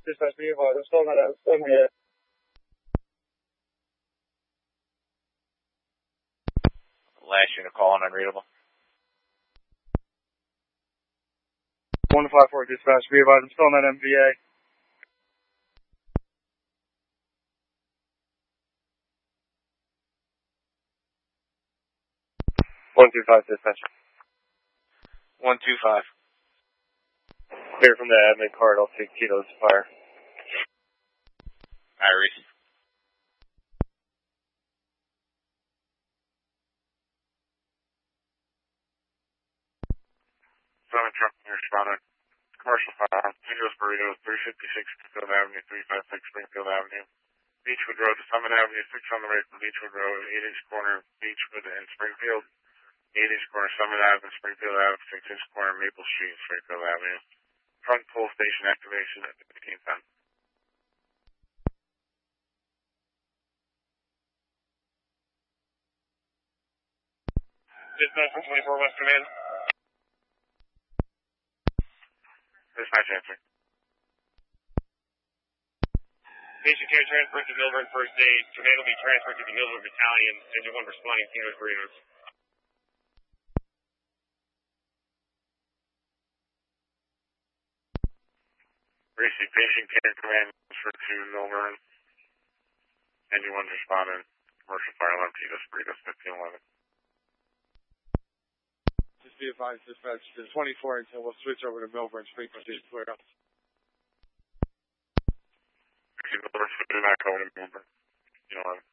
Dispatch, be advised, I'm still not out. MVA. Last unit calling unreadable. 154 dispatch, be advised, I'm still not MVA. 125 dispatch. 125. Clear from the admin card, I'll take Tito's fire. Iris. Seven truck near Sprouted. Commercial fire. Tito's Burritos, 356 Springfield Avenue, 356 Springfield Avenue. Beechwood Road to Summit Avenue, 6 on the right from Beechwood Road, 8-inch corner, Beechwood and Springfield. 8-inch corner, Summit Avenue, Springfield Avenue, 6-inch corner, Maple Street, Springfield Avenue. Front pull station activation at 1510. Dispatch from 24 West Command. Dispatch answer. Patient care transferred to Milburn First Aid. Command will be transferred to the Milburn Battalion. Engine 1 responding, Tito's Burritos. Receive patient care command transferred to Milburn. Engine 1 responding. Commercial fire alarm, Tito's Burritos, 1511. Just be advised, dispatch to 24 until we'll switch over to Milburn Springfield State clear up. Receive Milburn, back over to Milburn. 1511.